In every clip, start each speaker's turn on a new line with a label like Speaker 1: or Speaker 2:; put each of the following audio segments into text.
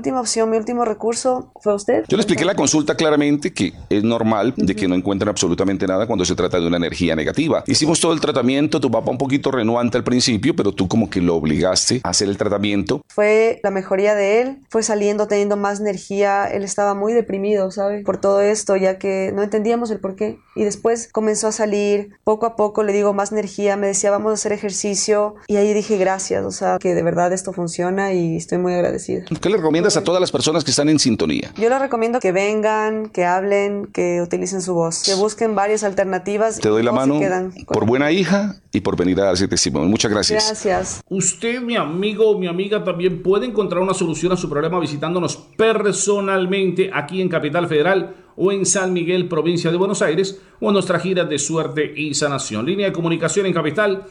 Speaker 1: última opción, mi último recurso fue usted.
Speaker 2: Yo le expliqué la consulta claramente que es normal de que no encuentren absolutamente nada cuando se trata de una energía negativa. Hicimos todo el tratamiento, tu papá un poquito renuante al principio, pero tú como que lo obligaste a hacer el tratamiento.
Speaker 1: Fue la mejoría de él, fue saliendo teniendo más energía, él estaba muy deprimido, ¿sabe? Por todo esto, ya que no entendíamos el porqué. Y después comenzó a salir, poco a poco le digo más energía, me decía vamos a hacer ejercicio y ahí dije gracias, o sea, que de verdad esto funciona y estoy muy agradecida.
Speaker 2: ¿Qué le recomiendas a todas las personas que están en sintonía?
Speaker 1: Yo les recomiendo que vengan, que hablen, que utilicen su voz, que busquen varias alternativas.
Speaker 2: Te doy la
Speaker 1: no
Speaker 2: mano
Speaker 1: se quedan con...
Speaker 2: por buena hija y por venir a darse testimonio. Muchas gracias.
Speaker 1: Gracias.
Speaker 3: Usted, mi amigo o mi amiga, también puede encontrar una solución a su problema visitándonos personalmente aquí en Capital Federal o en San Miguel, provincia de Buenos Aires, o en nuestra gira de suerte y sanación. Línea de comunicación en Capital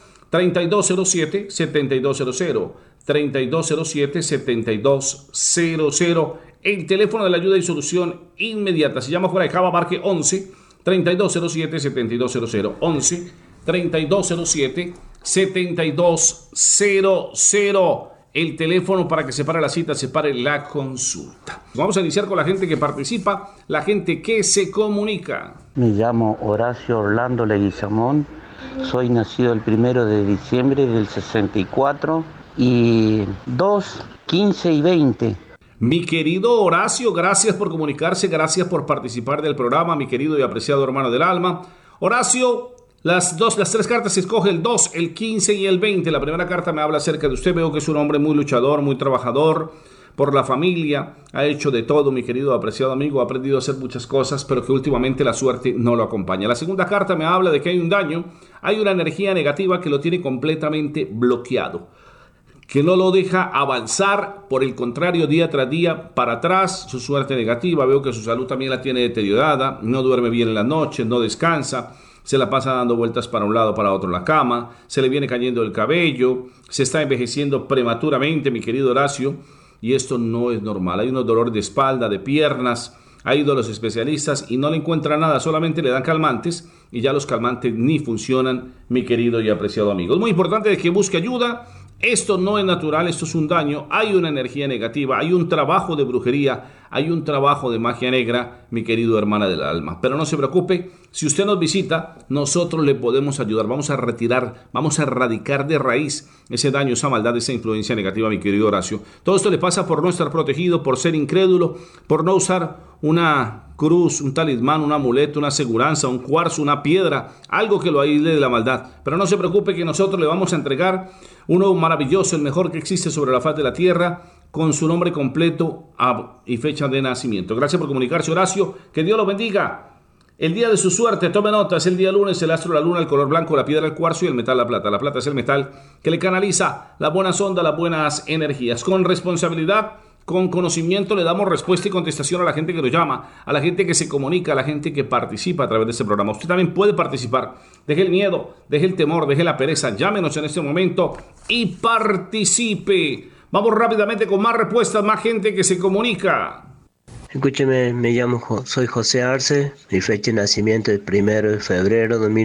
Speaker 3: 3207-7200, 3207-7200. El teléfono de la ayuda y solución inmediata. Si llama fuera de Java, marque 11-3207-7200. 11-3207-7200. El teléfono para que separe la cita, separe la consulta. Vamos a iniciar con la gente que participa, la gente que se comunica.
Speaker 4: Me llamo Horacio Orlando Leguizamón, soy nacido el 1 de diciembre del 64 y 2, 15 y 20.
Speaker 3: Mi querido Horacio, gracias por comunicarse, gracias por participar del programa, mi querido y apreciado hermano del alma. Horacio, las tres cartas se escoge el 2, el 15 y el 20. La primera carta me habla acerca de usted. Veo que es un hombre muy luchador, muy trabajador por la familia. Ha hecho de todo, mi querido apreciado amigo. Ha aprendido a hacer muchas cosas, pero que últimamente la suerte no lo acompaña. La segunda carta me habla de que hay un daño. Hay una energía negativa que lo tiene completamente bloqueado, que no lo deja avanzar, por el contrario, día tras día para atrás. Su suerte negativa. Veo que su salud también la tiene deteriorada. No duerme bien en la noche, no descansa. Se la pasa dando vueltas para un lado, para otro en la cama, se le viene cayendo el cabello, se está envejeciendo prematuramente, mi querido Horacio, y esto no es normal. Hay unos dolores de espalda, de piernas, ha ido a los especialistas y no le encuentran nada, solamente le dan calmantes y ya los calmantes ni funcionan, mi querido y apreciado amigo. Es muy importante que busque ayuda. Esto no es natural, esto es un daño, hay una energía negativa, hay un trabajo de brujería, hay un trabajo de magia negra, mi querido hermana del alma. Pero no se preocupe, si usted nos visita, nosotros le podemos ayudar, vamos a retirar, vamos a erradicar de raíz ese daño, esa maldad, esa influencia negativa, mi querido Horacio. Todo esto le pasa por no estar protegido, por ser incrédulo, por no usar una cruz, un talismán, un amuleto, una aseguranza, un cuarzo, una piedra, algo que lo aísle de la maldad. Pero no se preocupe que nosotros le vamos a entregar uno maravilloso, el mejor que existe sobre la faz de la tierra, con su nombre completo y fecha de nacimiento. Gracias por comunicarse, Horacio. Que Dios lo bendiga. El día de su suerte, tome nota, es el día lunes, el astro, la luna, el color blanco, la piedra, el cuarzo y el metal, la plata. La plata es el metal que le canaliza las buenas ondas, las buenas energías. Con responsabilidad, con conocimiento, le damos respuesta y contestación a la gente que nos llama, a la gente que se comunica, a la gente que participa a través de este programa. Usted también puede participar. Deje el miedo, deje el temor, deje la pereza. Llámenos en este momento y participe. Vamos rápidamente con más respuestas, más gente que se comunica.
Speaker 5: Escúcheme, soy José Arce, mi fecha de nacimiento es 1 de febrero de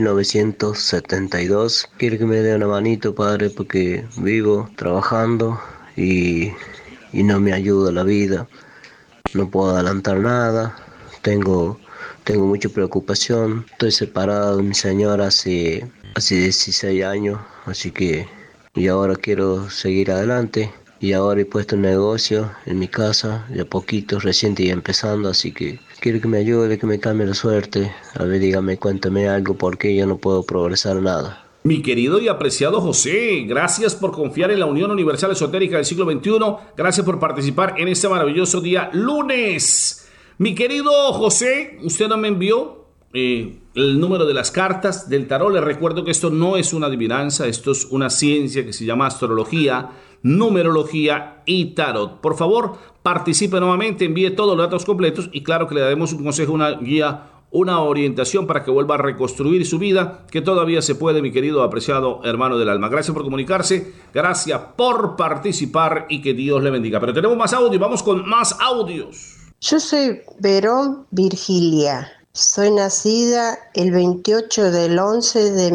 Speaker 5: 1972. Quiero que me dé una manito, padre, porque vivo trabajando y no me ayuda la vida. No puedo adelantar nada, tengo mucha preocupación. Estoy separado de mi señora hace 16 años, así que y ahora quiero seguir adelante. Y ahora he puesto un negocio en mi casa, de a poquito, reciente y empezando, así que quiero que me ayude, que me cambie la suerte. A ver, dígame, cuéntame algo, porque yo no puedo progresar nada.
Speaker 3: Mi querido y apreciado José, gracias por confiar en la Unión Universal Esotérica del siglo XXI. Gracias por participar en este maravilloso día lunes. Mi querido José, usted no me envió el número de las cartas del tarot. Les recuerdo que esto no es una adivinanza, esto es una ciencia que se llama astrología, numerología y tarot. Por favor, participe nuevamente, envíe todos los datos completos y claro que le daremos un consejo, una guía, una orientación para que vuelva a reconstruir su vida, que todavía se puede, mi querido apreciado hermano del alma. Gracias por comunicarse, gracias por participar y que Dios le bendiga. Pero tenemos más audio, vamos con más audios.
Speaker 6: Yo soy Verón Virgilia. Soy nacida el 28 del 11 de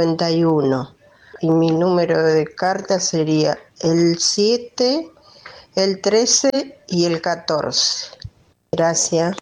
Speaker 6: 1951 y mi número de carta sería el 7, el 13 y el 14. Gracias.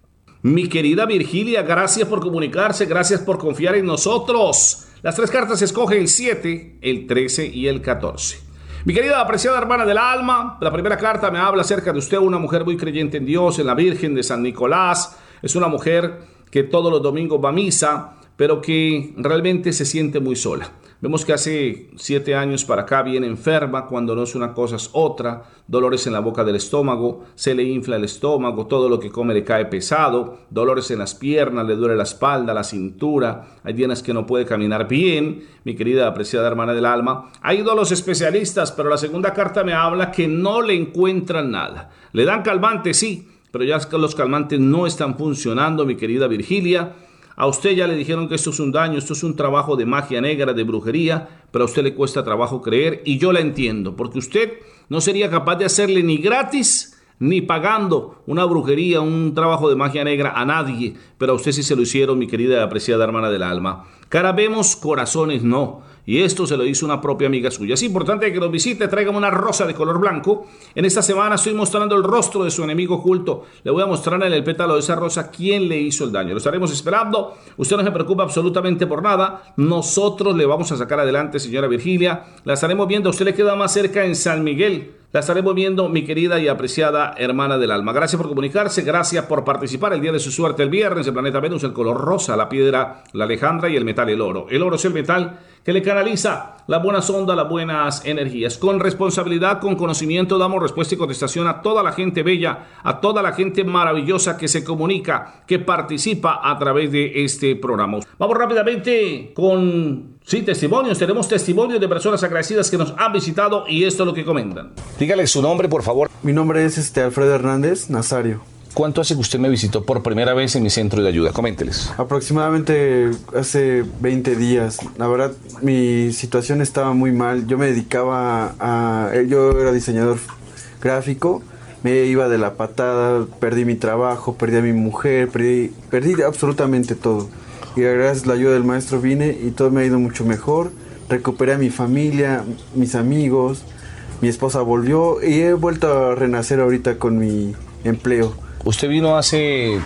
Speaker 3: Mi querida Virgilia, gracias por comunicarse, gracias por confiar en nosotros. Las 3 cartas se escogen el 7, el 13 y el 14. Mi querida apreciada hermana del alma, la primera carta me habla acerca de usted, una mujer muy creyente en Dios, en la Virgen de San Nicolás. Es una mujer que todos los domingos va a misa, pero que realmente se siente muy sola. Vemos que hace 7 años para acá viene enferma, cuando no es una cosa es otra, dolores en la boca del estómago, se le infla el estómago, todo lo que come le cae pesado, dolores en las piernas, le duele la espalda, la cintura, hay días que no puede caminar bien, mi querida apreciada hermana del alma. Ha ido a los especialistas, pero la segunda carta me habla que no le encuentran nada. Le dan calmantes, sí, pero ya los calmantes no están funcionando, mi querida Virgilia. A usted ya le dijeron que esto es un daño, esto es un trabajo de magia negra, de brujería, pero a usted le cuesta trabajo creer y yo la entiendo, porque usted no sería capaz de hacerle ni gratis ni pagando una brujería, un trabajo de magia negra a nadie, pero a usted sí se lo hicieron, mi querida y apreciada hermana del alma. Cara vemos, corazones no. Y esto se lo hizo una propia amiga suya. Es importante que nos visite, tráigame una rosa de color blanco. En esta semana estoy mostrando el rostro de su enemigo oculto. Le voy a mostrar en el pétalo de esa rosa quién le hizo el daño. Lo estaremos esperando. Usted no se preocupe absolutamente por nada. Nosotros le vamos a sacar adelante, señora Virgilia. La estaremos viendo. A usted le queda más cerca en San Miguel. La estaremos viendo, mi querida y apreciada hermana del alma. Gracias por comunicarse, gracias por participar. El día de su suerte, el viernes, el planeta Venus, el color rosa, la piedra, la alejandra y el metal, el oro. El oro es el metal que le canaliza las buenas ondas, las buenas energías. Con responsabilidad, con conocimiento, damos respuesta y contestación a toda la gente bella, a toda la gente maravillosa que se comunica, que participa a través de este programa. Vamos rápidamente con... Sí, testimonios. Tenemos testimonios de personas agradecidas que nos han visitado y esto es lo que comentan.
Speaker 2: Dígale su nombre, por favor.
Speaker 7: Mi nombre es Alfredo Hernández Nazario.
Speaker 2: ¿Cuánto hace que usted me visitó por primera vez en mi centro de ayuda? Coménteles.
Speaker 7: Aproximadamente hace 20 días. La verdad, mi situación estaba muy mal. Yo me dedicaba a... Yo era diseñador gráfico. Me iba de la patada, perdí mi trabajo, perdí a mi mujer, perdí absolutamente todo. Y gracias a la ayuda del maestro vine y todo me ha ido mucho mejor. Recuperé a mi familia, mis amigos, mi esposa volvió y he vuelto a renacer ahorita con mi empleo.
Speaker 2: Usted vino hace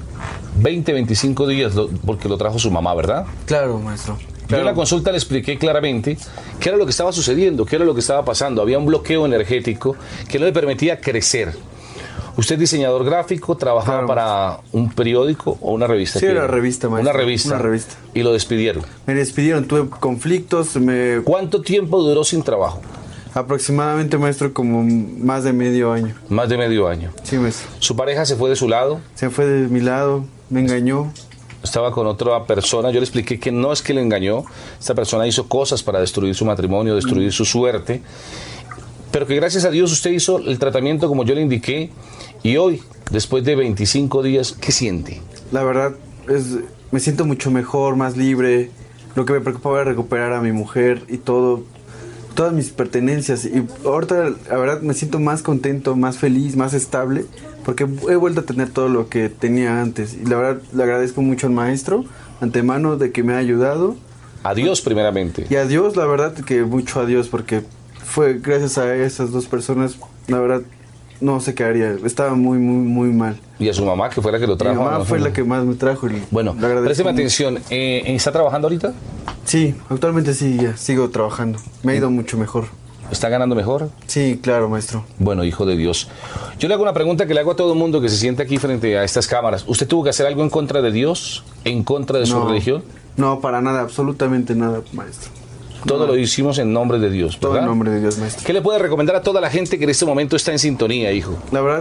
Speaker 2: 20, 25 días porque lo trajo su mamá, ¿verdad?
Speaker 7: Claro, maestro.
Speaker 2: Yo
Speaker 7: Claro.
Speaker 2: en la consulta le expliqué claramente qué era lo que estaba sucediendo, qué era lo que estaba pasando. Había un bloqueo energético que no le permitía crecer. Usted es diseñador gráfico, trabajaba
Speaker 7: Claro.
Speaker 2: para un periódico o una revista.
Speaker 7: Sí,
Speaker 2: ¿Qué
Speaker 7: era
Speaker 2: era?
Speaker 7: revista, maestro.
Speaker 2: Una revista.
Speaker 7: Una revista.
Speaker 2: Y lo despidieron.
Speaker 7: Me despidieron, tuve conflictos,
Speaker 2: ¿Cuánto tiempo duró sin trabajo?
Speaker 7: aproximadamente, maestro, como más de medio año.
Speaker 2: Más de medio año.
Speaker 7: Sí, maestro.
Speaker 2: ¿Su pareja se fue de su lado?
Speaker 7: Se fue de mi lado, me engañó.
Speaker 2: Estaba con otra persona. Yo le expliqué que no es que le engañó. Esta persona hizo cosas para destruir su matrimonio, destruir su suerte. Pero que gracias a Dios usted hizo el tratamiento como yo le indiqué. Y hoy, después de 25 días, ¿qué siente?
Speaker 7: La verdad, me siento mucho mejor, más libre. Lo que me preocupaba era recuperar a mi mujer y todo, todas mis pertenencias. Y ahorita, la verdad, me siento más contento, más feliz, más estable, porque he vuelto a tener todo lo que tenía antes. Y la verdad, le agradezco mucho al maestro, antemano, de que me ha ayudado.
Speaker 2: A Dios primeramente.
Speaker 7: Y a Dios, la verdad, que mucho a Dios, porque fue gracias a esas dos personas, la verdad, no sé qué haría. Estaba muy, muy, muy mal.
Speaker 2: Y a su mamá, que fue la que lo
Speaker 7: Mi
Speaker 2: trajo.
Speaker 7: mamá
Speaker 2: ¿no?
Speaker 7: fue la que más me trajo. Y
Speaker 2: Bueno,
Speaker 7: le agradezco
Speaker 2: présteme
Speaker 7: mucho.
Speaker 2: atención. ¿Está trabajando ahorita?
Speaker 7: Sí, actualmente sí, ya sigo trabajando. Me ha ido mucho mejor.
Speaker 2: ¿Está ganando mejor?
Speaker 7: Sí, claro, maestro.
Speaker 2: Bueno, hijo de Dios. Yo le hago una pregunta que le hago a todo el mundo que se siente aquí frente a estas cámaras. ¿Usted tuvo que hacer algo en contra de Dios? ¿En contra de su religión?
Speaker 7: No, para nada, absolutamente nada, maestro.
Speaker 2: Todo lo hicimos en nombre de Dios,
Speaker 7: Todo
Speaker 2: ¿verdad?
Speaker 7: en nombre de Dios, maestro.
Speaker 2: ¿Qué le puede recomendar a toda la gente que en este momento está en sintonía, hijo?
Speaker 7: La verdad,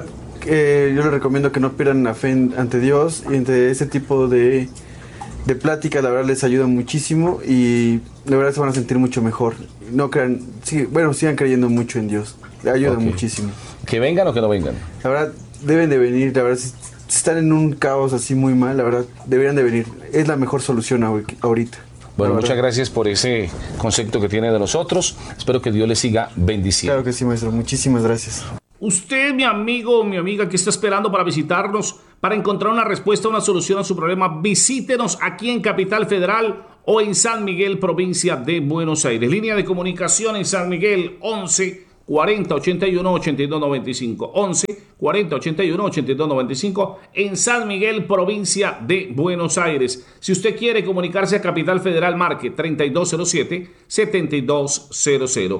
Speaker 7: yo les recomiendo que no pierdan la fe ante Dios y ante ese tipo de pláticas, la verdad les ayuda muchísimo y la verdad se van a sentir mucho mejor. No crean, sí, bueno, sigan creyendo mucho en Dios. Le ayuda
Speaker 2: Ok.
Speaker 7: muchísimo.
Speaker 2: ¿Que vengan o que no vengan?
Speaker 7: La verdad, deben de venir, la verdad, si están en un caos así muy mal, la verdad, deberían de venir. Es la mejor solución ahorita.
Speaker 2: Bueno,
Speaker 7: La
Speaker 2: muchas
Speaker 7: verdad.
Speaker 2: gracias por ese concepto que tiene de nosotros. Espero que Dios le siga bendiciendo.
Speaker 7: Claro que sí, maestro. Muchísimas gracias.
Speaker 3: Usted, mi amigo, mi amiga que está esperando para visitarnos, para encontrar una respuesta, una solución a su problema, visítenos aquí en Capital Federal o en San Miguel, provincia de Buenos Aires. Línea de comunicación en San Miguel 11 40 81 82 95. 11 40 81 82 95 en San Miguel, provincia de Buenos Aires. Si usted quiere comunicarse a Capital Federal, marque 3207-7200.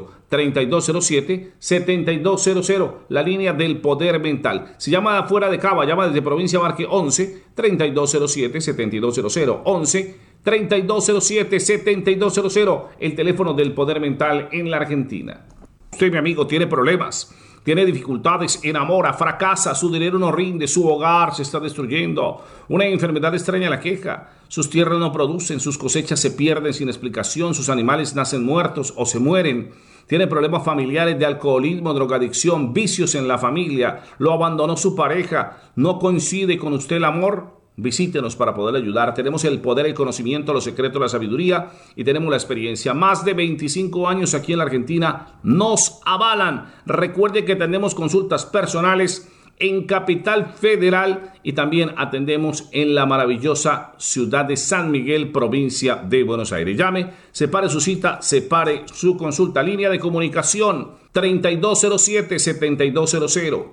Speaker 3: 3207-7200, la línea del poder mental. Si llama fuera de Cava, llama desde provincia, marque 11 3207-7200. 11 3207-7200, el teléfono del poder mental en la Argentina. Usted, mi amigo, tiene problemas, tiene dificultades, enamora, fracasa, su dinero no rinde, su hogar se está destruyendo, una enfermedad extraña la queja, sus tierras no producen, sus cosechas se pierden sin explicación, sus animales nacen muertos o se mueren. Tiene problemas familiares de alcoholismo, drogadicción, vicios en la familia, lo abandonó su pareja, no coincide con usted el amor. Visítenos para poder ayudar. Tenemos el poder, el conocimiento, los secretos, la sabiduría y tenemos la experiencia. Más de 25 años aquí en la Argentina nos avalan. Recuerde que tenemos consultas personales en Capital Federal y también atendemos en la maravillosa ciudad de San Miguel, provincia de Buenos Aires. Llame, separe su cita, separe su consulta. Línea de comunicación 3207-7200,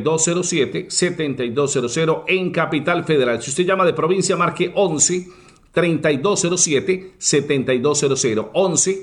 Speaker 3: 3207-7200 en Capital Federal. Si usted llama de provincia, marque 11 3207-7200, 11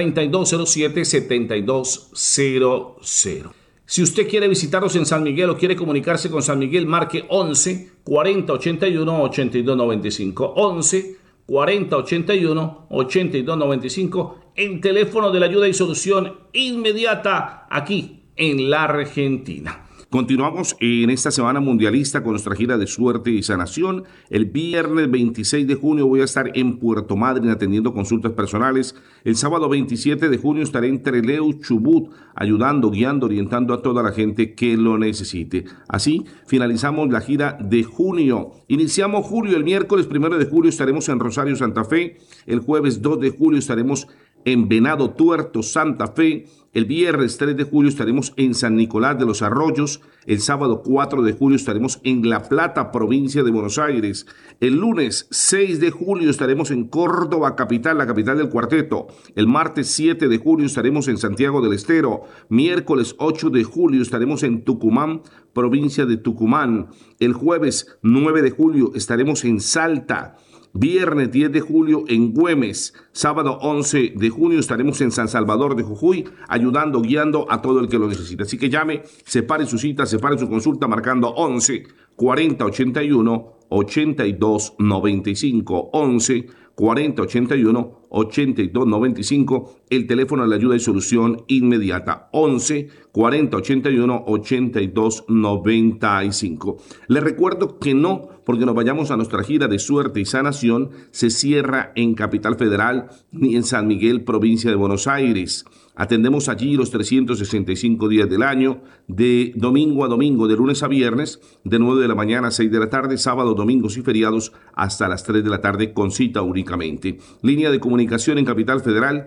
Speaker 3: 3207-7200. Si usted quiere visitarnos en San Miguel o quiere comunicarse con San Miguel, marque 11 40 81 82 95, 11 40 81 82 95, el teléfono de la ayuda y solución inmediata aquí en la Argentina. Continuamos en esta semana mundialista con nuestra gira de suerte y sanación. El viernes 26 de junio voy a estar en Puerto Madryn atendiendo consultas personales. El sábado 27 de junio estaré en Trelew, Chubut, ayudando, guiando, orientando a toda la gente que lo necesite. Así finalizamos la gira de junio. Iniciamos julio, el miércoles 1 de julio estaremos en Rosario, Santa Fe. El jueves 2 de julio estaremos en Venado Tuerto, Santa Fe. El viernes 3 de julio estaremos en San Nicolás de los Arroyos. El sábado 4 de julio estaremos en La Plata, provincia de Buenos Aires. El lunes 6 de julio estaremos en Córdoba, capital, la capital del cuarteto. El martes 7 de julio estaremos en Santiago del Estero. Miércoles 8 de julio estaremos en Tucumán, provincia de Tucumán. El jueves 9 de julio estaremos en Salta. Viernes 10 de julio en Güemes, sábado 11 de junio estaremos en San Salvador de Jujuy, ayudando, guiando a todo el que lo necesite. Así que llame, separe su cita, separe su consulta marcando 11 40 81 82 95, 11 40 81 82 95, el teléfono de la ayuda y solución inmediata, 11 40 81 82 95. Les recuerdo que no, porque nos vayamos a nuestra gira de suerte y sanación, se cierra en Capital Federal ni en San Miguel, provincia de Buenos Aires. Atendemos allí los 365 días del año, de domingo a domingo, de lunes a viernes, de 9 de la mañana a 6 de la tarde, sábados, domingos y feriados hasta las 3 de la tarde con cita únicamente. Línea de comunicación en Capital Federal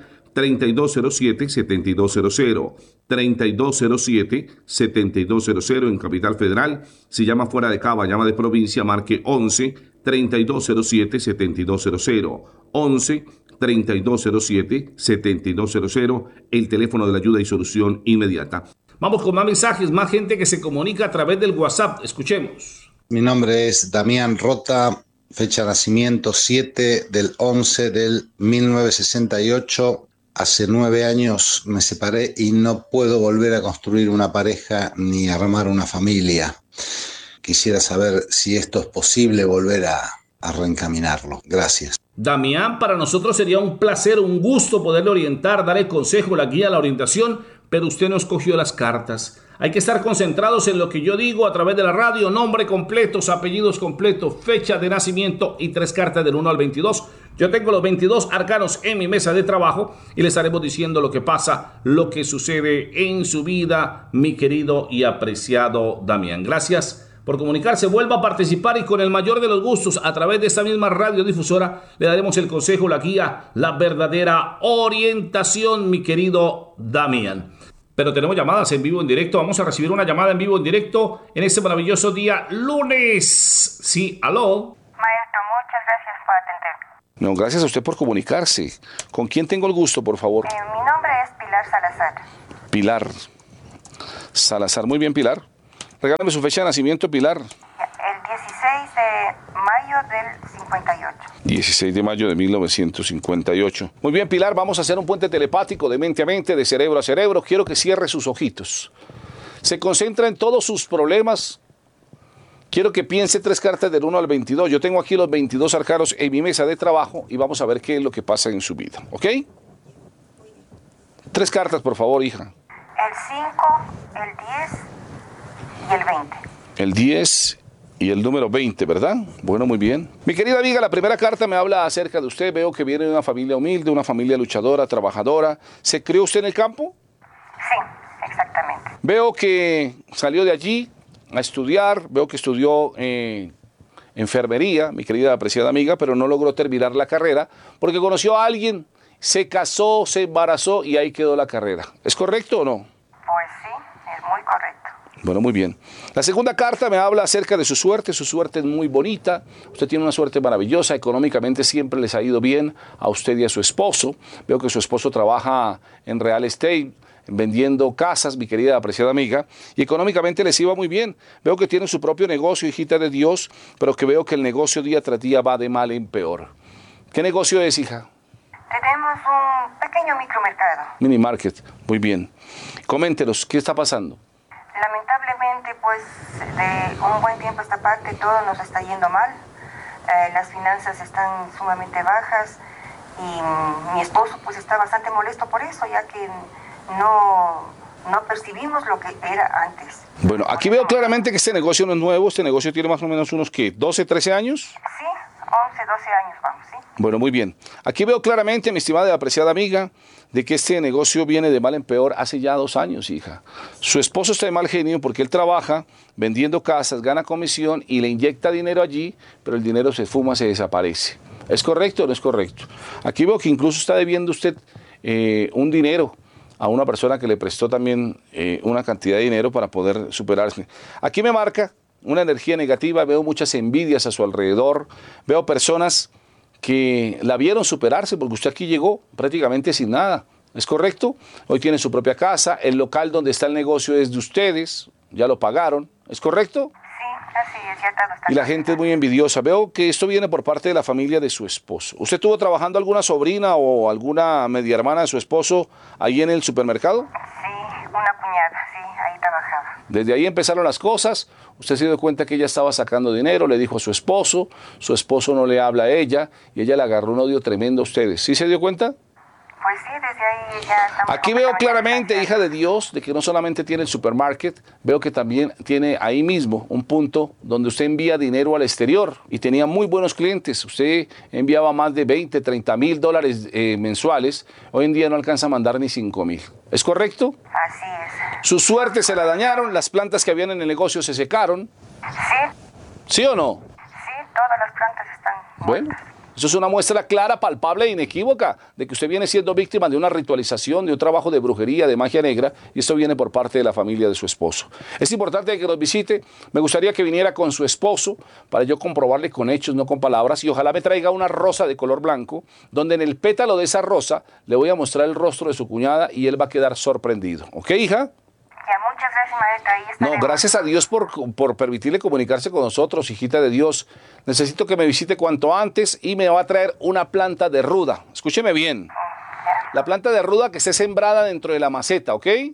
Speaker 3: 3207-7200, 3207-7200 en Capital Federal. Si llama fuera de Cava, llama de provincia, marque 11 3207-7200, 11 3207-7200, el teléfono de la ayuda y solución inmediata. Vamos con más mensajes, más gente que se comunica a través del WhatsApp. Escuchemos.
Speaker 8: Mi nombre es Damián Rota, fecha de nacimiento 7/11/1968. Hace 9 años me separé y no puedo volver a construir una pareja ni armar una familia. Quisiera saber si esto es posible, volver a reencaminarlo. Gracias.
Speaker 3: Damián, para nosotros sería un placer, un gusto poderle orientar, dar el consejo, la guía, la orientación, pero usted no escogió las cartas. Hay que estar concentrados en lo que yo digo a través de la radio, nombre completos, apellidos completos, fecha de nacimiento y 3 cartas del 1 al 22. Yo tengo los 22 arcanos en mi mesa de trabajo y le estaremos diciendo lo que pasa, lo que sucede en su vida, mi querido y apreciado Damián. Gracias por comunicarse, vuelva a participar y con el mayor de los gustos, a través de esta misma radiodifusora, le daremos el consejo, la guía, la verdadera orientación, mi querido Damián. Pero tenemos llamadas en vivo, en directo. Vamos a recibir una llamada en vivo, en directo, en este maravilloso día, lunes. Sí, aló.
Speaker 9: Maestro, muchas gracias por atender.
Speaker 2: No, gracias a usted por comunicarse. ¿Con quién tengo el gusto, por favor?
Speaker 9: Mi nombre es Pilar Salazar.
Speaker 2: Pilar. Salazar. Muy bien, Pilar. Regálame su fecha de nacimiento, Pilar.
Speaker 9: El 16 de mayo del 58.
Speaker 2: 16 de mayo de 1958. Muy bien, Pilar, vamos a hacer un puente telepático de mente a mente, de cerebro a cerebro. Quiero que cierre sus ojitos. Se concentra en todos sus problemas. Quiero que piense 3 cartas del 1 al 22. Yo tengo aquí los 22 arcanos en mi mesa de trabajo y vamos a ver qué es lo que pasa en su vida. ¿Ok? 3 cartas, por favor, hija.
Speaker 9: El 5, el 10 y el 20.
Speaker 2: El 10 y el número 20, ¿verdad? Bueno, muy bien. Mi querida amiga, la primera carta me habla acerca de usted. Veo que viene de una familia humilde, una familia luchadora, trabajadora. ¿Se crió usted en el campo?
Speaker 9: Sí, exactamente.
Speaker 2: Veo que salió de allí a estudiar. Veo que estudió enfermería, mi querida apreciada amiga, pero no logró terminar la carrera porque conoció a alguien, se casó, se embarazó y ahí quedó la carrera. ¿Es correcto o no?
Speaker 9: Pues sí, es muy correcto.
Speaker 2: Bueno, muy bien. La segunda carta me habla acerca de su suerte. Su suerte es muy bonita. Usted tiene una suerte maravillosa. Económicamente siempre les ha ido bien a usted y a su esposo. Veo que su esposo trabaja en real estate, vendiendo casas, mi querida apreciada amiga, y económicamente les iba muy bien. Veo que tienen su propio negocio, hijita de Dios, pero que veo que el negocio día tras día va de mal en peor. ¿Qué negocio es, hija?
Speaker 9: Tenemos un pequeño micromercado.
Speaker 2: Mini market. Muy bien. Coméntenos, ¿qué está pasando?
Speaker 9: Lamentablemente, pues, de un buen tiempo a esta parte todo nos está yendo mal. Las finanzas están sumamente bajas y mi esposo pues está bastante molesto por eso, ya que no percibimos lo que era antes.
Speaker 2: Bueno, aquí veo claramente que este negocio no es nuevo. Este negocio tiene más o menos unos, ¿qué? ¿12, 13 años?
Speaker 9: Sí, 11, 12 años vamos, ¿sí?
Speaker 2: Bueno, muy bien. Aquí veo claramente, mi estimada y apreciada amiga, de que este negocio viene de mal en peor hace ya 2 años, hija. Su esposo está de mal genio porque él trabaja vendiendo casas, gana comisión y le inyecta dinero allí, pero el dinero se fuma, se desaparece. ¿Es correcto o no es correcto? Aquí veo que incluso está debiendo usted un dinero a una persona que le prestó también una cantidad de dinero para poder superarse. Aquí me marca una energía negativa, veo muchas envidias a su alrededor, veo personas que la vieron superarse porque usted aquí llegó prácticamente sin nada. ¿Es correcto? Hoy tiene su propia casa, el local donde está el negocio es de ustedes, ya lo pagaron. ¿Es correcto?
Speaker 9: Sí, así es, ya todo está.
Speaker 2: Y la gente es muy envidiosa. Veo que esto viene por parte de la familia de su esposo. ¿Usted estuvo trabajando alguna sobrina o alguna media hermana de su esposo ahí en el supermercado?
Speaker 9: Sí, una cuñada, sí, ahí trabajaba.
Speaker 2: Desde ahí empezaron las cosas. Usted se dio cuenta que ella estaba sacando dinero, le dijo a su esposo no le habla a ella y ella le agarró un odio tremendo a ustedes. ¿Sí se dio cuenta?
Speaker 9: Pues sí, desde ahí ya estamos.
Speaker 2: Aquí veo claramente, hija de Dios, de que no solamente tiene el supermarket, veo que también tiene ahí mismo un punto donde usted envía dinero al exterior y tenía muy buenos clientes. Usted enviaba más de 20, 30 mil dólares mensuales. Hoy en día no alcanza a mandar ni 5 mil. ¿Es correcto?
Speaker 9: Así es.
Speaker 2: Su suerte se la dañaron, las plantas que habían en el negocio se secaron.
Speaker 9: Sí,
Speaker 2: ¿Sí o no?
Speaker 9: sí, todas las plantas están
Speaker 2: Bueno,
Speaker 9: muertas.
Speaker 2: eso es una muestra clara, palpable e inequívoca de que usted viene siendo víctima de una ritualización, de un trabajo de brujería, de magia negra, y esto viene por parte de la familia de su esposo. Es importante que nos visite. Me gustaría que viniera con su esposo para yo comprobarle con hechos, no con palabras, y ojalá me traiga una rosa de color blanco, donde en el pétalo de esa rosa le voy a mostrar el rostro de su cuñada y él va a quedar sorprendido. ¿Ok, hija?
Speaker 9: Ya, muchas gracias, maestra. Ahí
Speaker 2: No,
Speaker 9: estaremos.
Speaker 2: gracias a Dios por permitirle comunicarse con nosotros, hijita de Dios. Necesito que me visite cuanto antes y me va a traer una planta de ruda. Escúcheme bien. La planta de ruda que esté sembrada dentro de la maceta, ¿ok?
Speaker 9: Ya, muy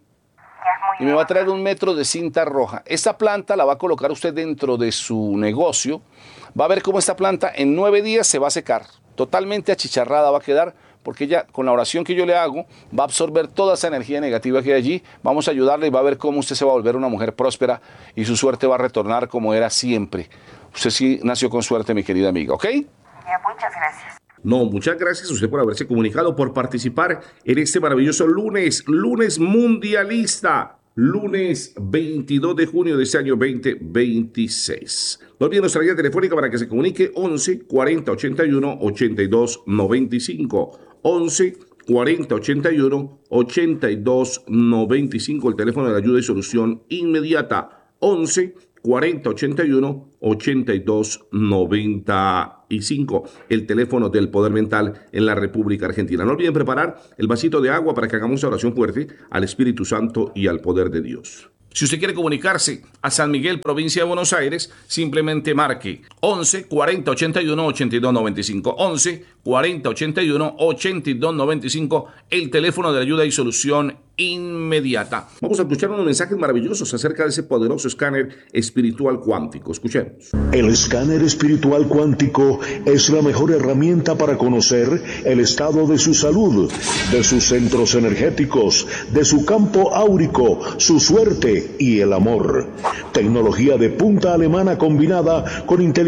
Speaker 2: Y me va a traer 1 metro de cinta roja. Esta planta la va a colocar usted dentro de su negocio. Va a ver cómo esta planta en 9 días se va a secar. Totalmente achicharrada va a quedar, porque ella, con la oración que yo le hago, va a absorber toda esa energía negativa que hay allí. Vamos a ayudarle y va a ver cómo usted se va a volver una mujer próspera y su suerte va a retornar como era siempre. Usted sí nació con suerte, mi querida amiga, ¿ok?
Speaker 9: Ya, muchas gracias.
Speaker 3: No, muchas gracias a usted por haberse comunicado, por participar en este maravilloso lunes mundialista, lunes 22 de junio de este año 2026. No olviden nuestra guía telefónica para que se comunique 11 40 81 82 95. 11 40 81 82 95, el teléfono de ayuda y solución inmediata. 11 40 81 82 95, el teléfono del poder mental en la República Argentina. No olviden preparar el vasito de agua para que hagamos oración fuerte al Espíritu Santo y al poder de Dios. Si usted quiere comunicarse a San Miguel, provincia de Buenos Aires, simplemente marque 11 40 81 82 95. 11 40 81 82 95, el teléfono de ayuda y solución inmediata. Vamos a escuchar unos mensajes maravillosos acerca de ese poderoso escáner espiritual cuántico. Escuchemos.
Speaker 10: El escáner espiritual cuántico es la mejor herramienta para conocer el estado de su salud, de sus centros energéticos, de su campo áurico, su suerte y el amor. Tecnología de punta alemana combinada con inteligencia